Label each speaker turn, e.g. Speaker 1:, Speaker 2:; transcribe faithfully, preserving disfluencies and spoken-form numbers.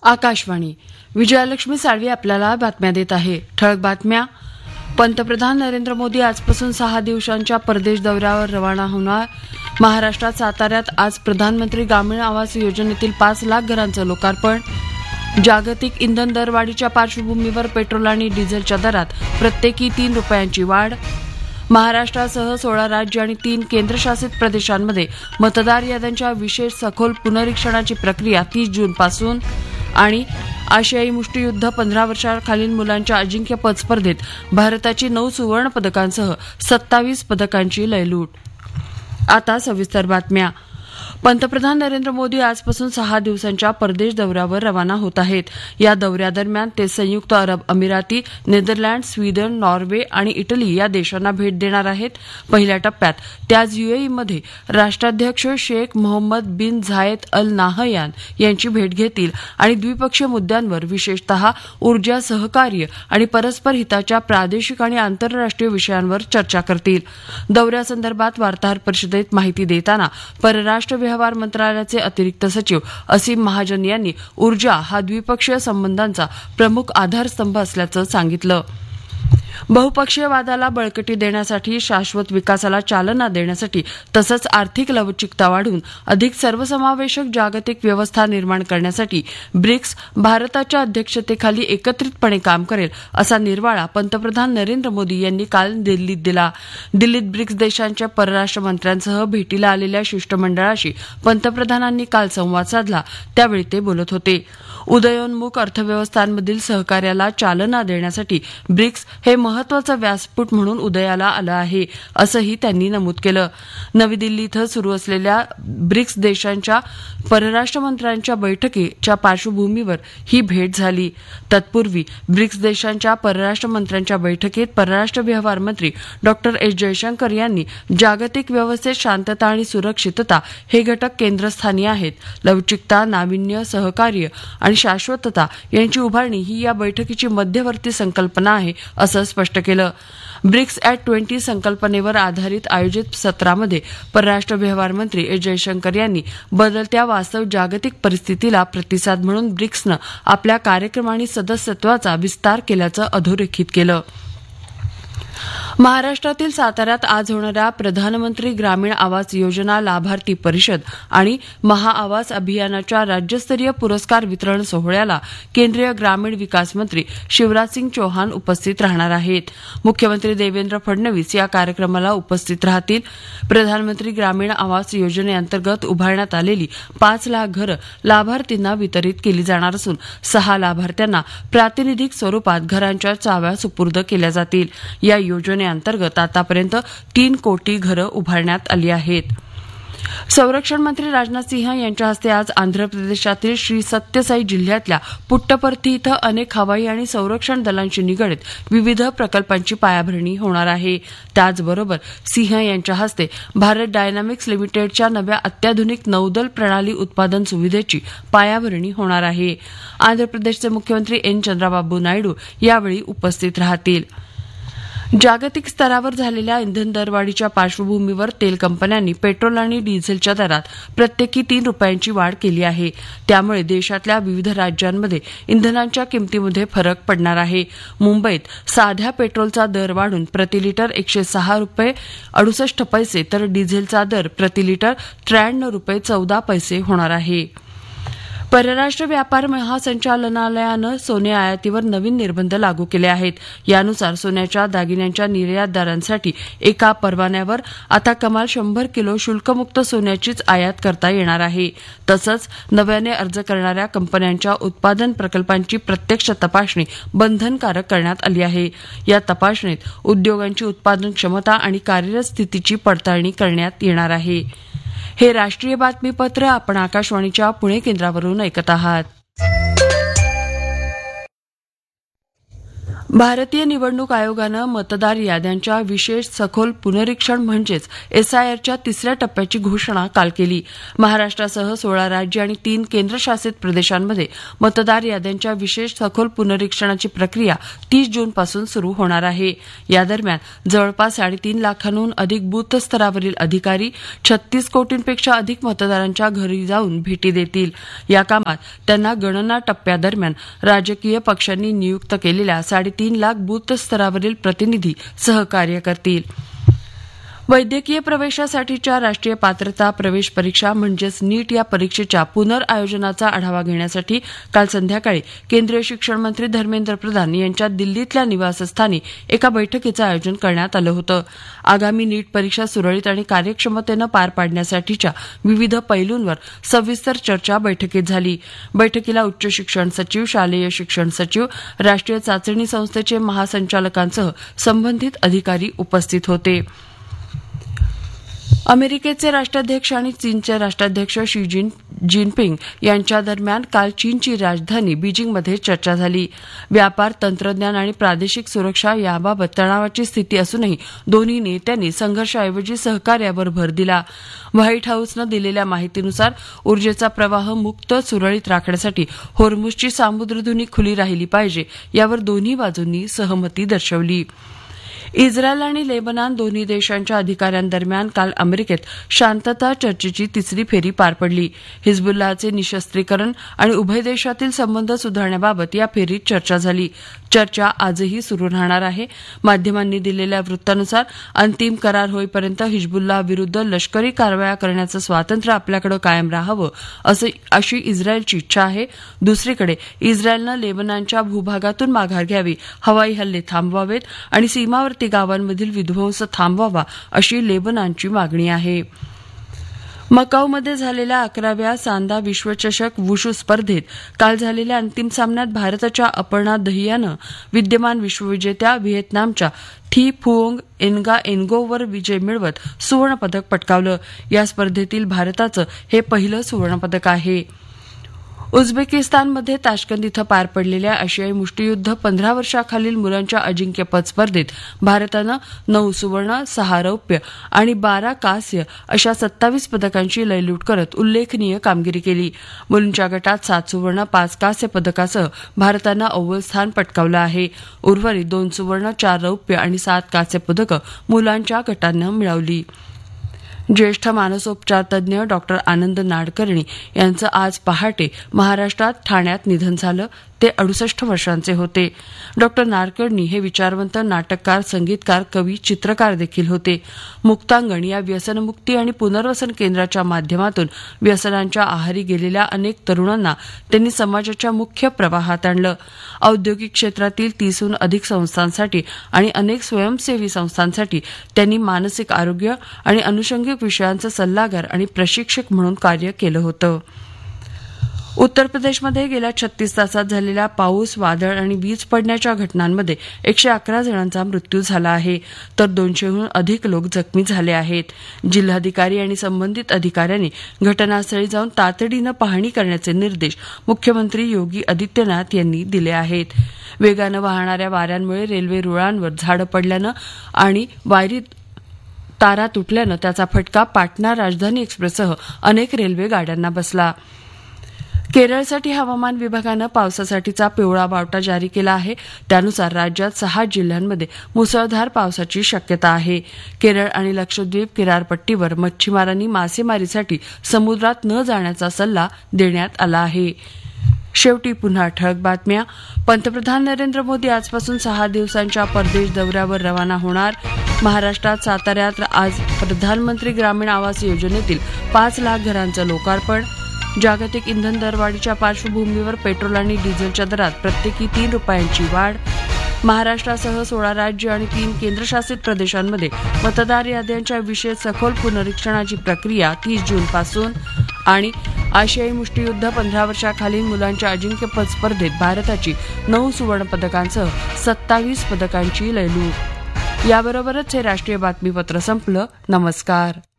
Speaker 1: आकाशवाणी. विजयालक्ष्मी साळवी आपल्याला बातम्या देत आहे. ठळक बातम्या. पंतप्रधान नरेंद्र मोदी आजपासून सहा दिवसांच्या परदेश दौऱ्यावर रवाना होणार. महाराष्ट्रात साताऱ्यात आज प्रधानमंत्री ग्रामीण आवास योजनेतील पाच लाख घरांचं लोकार्पण. जागतिक इंधन दरवाढीच्या पार्श्वभूमीवर पेट्रोल आणि डिझेलच्या दरात प्रत्येकी तीन रुपयांची वाढ. महाराष्ट्रासह सोळा राज्य आणि तीन केंद्रशासित प्रदेशांमध्ये मतदार याद्यांच्या विशेष सखोल पुनरीक्षणाची प्रक्रिया तीस जूनपासून. आणि आशियाई मुष्टियुद्ध पंधरा वर्षाखालील मुलांच्या अजिंक्यपद स्पर्धेत भारताची नऊ सुवर्ण पदकांसह सत्तावीस पदकांची लयलूट. आता सविस्तर बातम्या. पंतप्रधान नरेंद्र मोदी आजपासून सहा दिवसांच्या परदेश दौऱ्यावर रवाना होत आहेत. या दौऱ्यादरम्यान ते संयुक्त अरब अमिराती, नेदरलँड, स्वीडन, नॉर्वे आणि इटली या देशांना भेट देणार आहेत. पहिल्या टप्प्यात ते आज युएईमध्ये राष्ट्राध्यक्ष शेख मोहम्मद बिन झायेद अल नाहयान यांची भेट घेतील आणि द्विपक्षीय मुद्द्यांवर विशेषतः ऊर्जा सहकार्य आणि परस्पर हिताच्या प्रादेशिक आणि आंतरराष्ट्रीय विषयांवर चर्चा करतील. दौऱ्यासंदर्भात वार्ताहर परिषदेत माहिती देताना परराष्ट्र व्यवहार मंत्रालयाचे अतिरिक्त सचिव असीम महाजन यांनी ऊर्जा हा द्विपक्षीय संबंधांचा प्रमुख आधारस्तंभ असल्याचं सांगितलं. बहुपक्षीय वादाला बळकटी देण्यासाठी, शाश्वत विकासाला चालना देण्यासाठी तसंच आर्थिक लवचिकता वाढवून अधिक सर्वसमावेशक जागतिक व्यवस्था निर्माण करण्यासाठी ब्रिक्स भारताच्या अध्यक्षतेखाली एकत्रितपणे काम करेल असा निर्वाळा पंतप्रधान नरेंद्र मोदी यांनी काल दिल्लीत दिला. दिल्लीत ब्रिक्स देशांच्या परराष्ट्र मंत्र्यांसह भेटीला आलेल्या शिष्टमंडळाशी पंतप्रधानांनी काल संवाद साधला. त्यावेळी ते बोलत होते. उदयोन्मुख अर्थव्यवस्थांमधील सहकार्याला चालना देण्यासाठी ब्रिक्स हे महत्वाचं व्यासपीठ म्हणून उदयाला आलं आहे, असंही त्यांनी नमूद केलं. नवी दिल्ली इथं सुरू असलेल्या ब्रिक्स देशांच्या परराष्ट्र मंत्र्यांच्या बैठकीच्या पार्श्वभूमीवर ही भेट झाली. तत्पूर्वी ब्रिक्स देशांच्या परराष्ट्र मंत्र्यांच्या बैठकीत परराष्ट्र व्यवहार मंत्री डॉक्टर एस जयशंकर यांनी जागतिक व्यवस्थेत शांतता आणि सुरक्षितता हे घटक केंद्रस्थानी आहेत. लवचिकता, नाविन्य, सहकार्य आणि शाश्वतता यांची उभारणी ही या बैठकीची मध्यवर्ती संकल्पना आहे, असं स्पष्ट केलं. ब्रिक्स ॲट ट्वेंटी संकल्पनेवर आधारित आयोजित सत्रामध्ये परराष्ट्र व्यवहार मंत्री एस जयशंकर यांनी बदलत्या वास्तव जागतिक परिस्थितीला प्रतिसाद म्हणून ब्रिक्सनं आपल्या कार्यक्रम आणि सदस्यत्वाचा विस्तार केल्याचं अधोरेखित केलं. महाराष्ट्रातील साताऱ्यात आज होणाऱ्या प्रधानमंत्री ग्रामीण आवास योजना लाभार्थी परिषद आणि महाआवास अभियानाच्या राज्यस्तरीय पुरस्कार वितरण सोहळ्याला केंद्रीय ग्रामीण विकास मंत्री शिवराजसिंग चौहान उपस्थित राहणार आहेत. मुख्यमंत्री देवेंद्र फडणवीस या कार्यक्रमाला उपस्थित राहतील. प्रधानमंत्री ग्रामीण आवास योजनेअंतर्गत उभारण्यात आलेली पाच लाख घरं लाभार्थींना वितरित केली जाणार असून सहा लाभार्थ्यांना प्रातिनिधिक स्वरूपात घरांच्या चाव्या सुपूर्द केल्या जातील. या योजनेअंतर्गत आतापर्यंत तीन कोटी घरं उभारण्यात आली आहेत. संरक्षण मंत्री राजनाथ सिंह यांच्या हस्ते आज आंध्र प्रदेशातील श्री सत्यसाई जिल्ह्यातल्या पुट्टपर्थी इथं अनेक हवाई आणि संरक्षण दलांशी निगडीत विविध प्रकल्पांची पायाभरणी होणार आहे. त्याचबरोबर सिंह यांच्या हस्ते भारत डायनामिक्स लिमिटेडच्या नव्या अत्याधुनिक नौदल प्रणाली उत्पादन सुविधेची पायाभरणी होणार आहे. आंध्र प्रदेशचे मुख्यमंत्री एन चंद्राबाबू नायडू यावेळी उपस्थित राहतील. जागतिक स्तरावर झालेल्या इंधन दरवाढीच्या पार्श्वभूमीवर तेल कंपन्यांनी पेट्रोल आणि डिझेलच्या दरात प्रत्येकी तीन रुपयांची वाढ केली आहे. त्यामुळे देशातल्या विविध राज्यांमध्ये इंधनांच्या किमतीमध्ये फरक पडणार आहे. मुंबईत साध्या पेट्रोलचा दर वाढून प्रतिलिटर एकशे सहा रुपये अडुसष्ट पैसे तर डिझेलचा दर प्रतिलिटर त्र्याण्णव रुपये चौदा पैसे होणार आहे. परराष्ट्र व्यापार महासंचालनालयानं सोने आयातीवर नवीन निर्बंध लागू केले आहेत. यानुसार सोन्याच्या दागिन्यांच्या निर्यातदारांसाठी एका परवान्यावर आता कमाल शंभर किलो शुल्कमुक्त सोन्याचीच आयात करता येणार आहे. तसंच नव्याने अर्ज करणाऱ्या कंपन्यांच्या उत्पादन प्रकल्पांची प्रत्यक्ष तपासणी बंधनकारक करण्यात आली आहे. या तपासणीत उद्योगांची उत्पादन क्षमता आणि कार्यरत स्थितीची पडताळणी करण्यात येणार आहे. हे राष्ट्रीय बातमीपत्र आपण आकाशवाणीच्या पुणे केंद्रावरून ऐकत आहात. भारतीय निवडणूक आयोगानं मतदार याद्यांच्या विशेष सखोल पुनरीक्षण म्हणजेच एसआयआरच्या तिसऱ्या टप्प्याची घोषणा काल केली. महाराष्ट्रासह सोळा राज्य आणि तीन केंद्रशासित प्रदेशांमध्ये मतदार याद्यांच्या विशेष सखोल पुनरीक्षणाची प्रक्रिया तीस जूनपासून सुरू होणार आहे. या दरम्यान जवळपास साडेतीन लाखांहून अधिक बूथ स्तरावरील अधिकारी छत्तीस कोटींपेक्षा अधिक मतदारांच्या घरी जाऊन भेटी देतील. या कामात त्यांना गणना टप्प्यादरम्यान राजकीय पक्षांनी नियुक्त केलेल्या साडेतीन तीन लाख बूथ स्तरावरील प्रतिनिधी सहकार्य करतील. वैद्यकीय प्रवेशासाठीच्या राष्ट्रीय पात्रता प्रवेश परीक्षा म्हणजेच नीट या परीक्षेच्या पुनर्आयोजनाचा आढावा घेण्यासाठी काल संध्याकाळी केंद्रीय शिक्षण मंत्री धर्मेंद्र प्रधान यांच्या दिल्लीतल्या निवासस्थानी एका बैठकीचं आयोजन करण्यात आलं होतं. आगामी नीट परीक्षा सुरळीत आणि कार्यक्षमतेनं पार पाडण्यासाठीच्या विविध पैलूंवर सविस्तर चर्चा बैठकीत झाली. बैठकीला उच्च शिक्षण सचिव, शालेय शिक्षण सचिव, राष्ट्रीय चाचणी संस्थेचे महासंचालकांसह संबंधित अधिकारी उपस्थित होते. अमेरिकेचे राष्ट्राध्यक्ष आणि चीनचे राष्ट्राध्यक्ष शी जिन जिनपिंग यांच्या दरम्यान काल चीनची राजधानी बीजिंगमध्ये चर्चा झाली. व्यापार, तंत्रज्ञान आणि प्रादेशिक सुरक्षा याबाबत तणावाची स्थिती असूनही दोन्ही नेत्यांनी संघर्षाऐवजी सहकार्यावर भर दिला. व्हाईट हाऊसनं दिलेल्या माहितीनुसार ऊर्जेचा प्रवाह मुक्त सुरळीत राखण्यासाठी होर्मुझची सामुद्रधुनी खुली राहिली पाहिजे यावर दोन्ही बाजूंनी सहमती दर्शवली. इस्रायल आणि लेबनान दोन्ही देशांच्या अधिकाऱ्यांदरम्यान काल अमेरिकेत शांतता चर्चेची तिसरी फेरी पार पडली. हिजबुल्लाहचे निशस्त्रीकरण आणि उभय देशातील संबंध सुधारण्याबाबत या फेरीत चर्चा झाली. चर्चा आजही सुरू राहणार आहे. माध्यमांनी दिलेल्या वृत्तानुसार अंतिम करार होईपर्यंत हिजबुल्लाह विरुद्ध लष्करी कारवाया करण्याचं स्वातंत्र्य आपल्याकडे कायम राहावं अशी इस्रायलची इच्छा आहे. दुसरीकडे इस्रायलनं लेबनानच्या भूभागातून माघार घ्यावी, हवाई हल्ले थांबवावेत आणि सीमावर्ती गावांमधील विध्वंस थांबवावा अशी लेबनानची मागणी आहे. मकाऊमध्ये झालेल्या अकराव्या सांदा विश्वचषक वुशू स्पर्धेत काल झालेल्या अंतिम सामन्यात भारताच्या अपर्णा दहियानं विद्यमान विश्वविजेत्या व्हिएतनामच्या थी फुओंग एन्गा एन्गोवर विजय मिळवत सुवर्णपदक पटकावलं. या स्पर्धेतील भारताचं हे पहिलं सुवर्णपदक आहे. उझबेकिस्तानमध्ये ताश्कंद इथं पार पडलेल्या आशियाई मुष्टियुद्ध पंधरा वर्षाखालील मुलांच्या अजिंक्यपद स्पर्धेत भारतानं नऊ सुवर्ण, सहा रौप्य आणि बारा कांस्य अशा सत्तावीस पदकांची लयलूट करत उल्लेखनीय कामगिरी केली. मुलींच्या गटात सात सुवर्ण, पाच कांस्य पदकासह भारतानं अव्वल स्थान पटकावलं आहे. उर्वरित दोन सुवर्ण, चार रौप्य आणि सात कांस्य पदकं मुलांच्या गटानं मिळवली. ज्येष्ठ मानसोपचार तज्ज्ञ डॉक्टर आनंद नाडकर्णी यांचं आज पहाटे महाराष्ट्रात ठाण्यात निधन झालं. ते अडुसष्ट वर्षांचे होते. डॉक्टर नाडकर्णी हे विचारवंत नाटककार, संगीतकार, कवी, चित्रकार देखील होते. मुक्तांगण या व्यसनमुक्ती आणि पुनर्वसन केंद्राच्या माध्यमातून व्यसनांच्या आहारी गेलेल्या अनेक तरुणांना त्यांनी समाजाच्या मुख्य प्रवाहात आणलं. औद्योगिक क्षेत्रातील तीसहून अधिक संस्थांसाठी आणि अनेक स्वयंसेवी संस्थांसाठी त्यांनी मानसिक आरोग्य आणि अनुषंगिक विषयांचे सल्लागार आणि प्रशिक्षक म्हणून कार्य केलं होतं. उत्तर प्रदेशमध्ये गेल्या छत्तीस तासात झालेल्या पाऊस, वादळ आणि वीज पडण्याच्या घटनांमध्ये एकशे अकरा जणांचा मृत्यू झाला आहे, तर दोनशेहून अधिक लोक जखमी झाले आहेत. जिल्हाधिकारी आणि संबंधित अधिकाऱ्यांनी घटनास्थळी जाऊन तातडीनं पाहणी करण्याचे निर्देश मुख्यमंत्री योगी आदित्यनाथ यांनी दिले आहेत. वेगानं वाहणाऱ्या वाऱ्यांमुळे रेल्वे रुळांवर झाडं पडल्यानं आणि वायरीत तारा तुटल्यानं त्याचा फटका पाटणा राजधानी एक्सप्रेससह अनेक रेल्वे गाड्यांना बसला. केरळसाठी हवामान विभागानं पावसासाठीचा पिवळा बावटा जारी केला आहे. त्यानुसार राज्यात सहा जिल्ह्यांमध्ये मुसळधार पावसाची शक्यता आहे. केरळ आणि लक्षद्वीप किनारपट्टीवर मच्छीमारांनी मासेमारीसाठी समुद्रात न जाण्याचा सल्ला देण्यात आला आहे. शेवटी पुन्हा ठळक बातम्या. पंतप्रधान नरेंद्र मोदी आजपासून सहा दिवसांच्या परदेश दौऱ्यावर रवाना होणार. महाराष्ट्रात साताऱ्यात आज प्रधानमंत्री ग्रामीण आवास योजनेतील पाच लाख घरांचं लोकार्पण. जागतिक इंधन दरवाढीच्या पार्श्वभूमीवर पेट्रोल आणि डिझेलच्या दरात प्रत्येकी तीन रुपयांची वाढ. महाराष्ट्रासह सोळा राज्य आणि तीन केंद्रशासित प्रदेशांमध्ये मतदार याद्यांच्या विशेष सखोल पुनरीक्षणाची प्रक्रिया तीस जूनपासून. आणि आशियाई मुष्टियुद्ध पंधरा वर्षाखालील मुलांच्या अजिंक्यपद स्पर्धेत भारताची नऊ सुवर्णपदकांसह सत्तावीस पदकांची लयलूट. याबरोबरच हे राष्ट्रीय बातमीपत्र संपलं. नमस्कार.